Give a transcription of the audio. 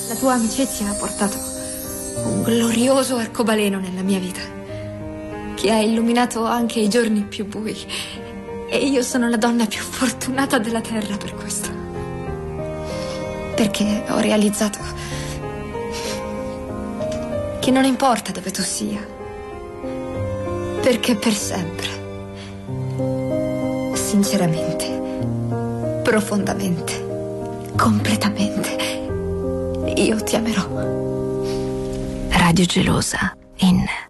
La tua amicizia ha portato un glorioso arcobaleno nella mia vita, che ha illuminato anche i giorni più bui. E io sono la donna più fortunata della terra per questo. Perché ho realizzato che non importa dove tu sia, perché per sempre, sinceramente, profondamente, completamente, io ti amerò. Radio Gelosa in